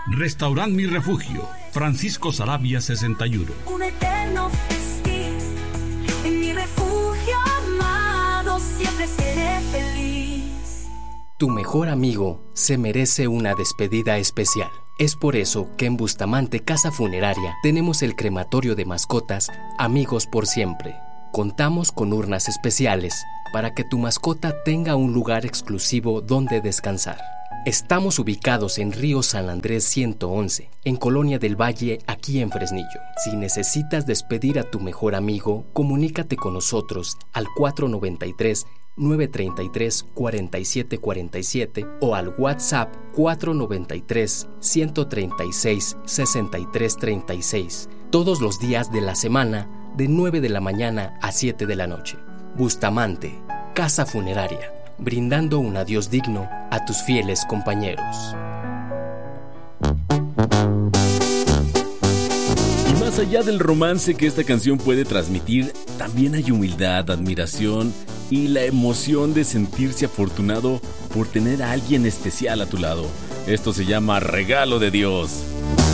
Restaurant Mi Refugio, Francisco Saravia 61. Un eterno festín, en mi refugio amado siempre seré feliz. Tu mejor amigo se merece una despedida especial. Es por eso que en Bustamante Casa Funeraria tenemos el crematorio de mascotas Amigos por Siempre. Contamos con urnas especiales para que tu mascota tenga un lugar exclusivo donde descansar. Estamos ubicados en Río San Andrés 111, en Colonia del Valle, aquí en Fresnillo. Si necesitas despedir a tu mejor amigo, comunícate con nosotros al 493-933-4747 o al WhatsApp 493-136-6336, todos los días de la semana, de 9 de la mañana a 7 de la noche. Bustamante, Casa Funeraria, brindando un adiós digno a tus fieles compañeros. Y más allá del romance que esta canción puede transmitir, también hay humildad, admiración y la emoción de sentirse afortunado por tener a alguien especial a tu lado. Esto se llama Regalo de Dios.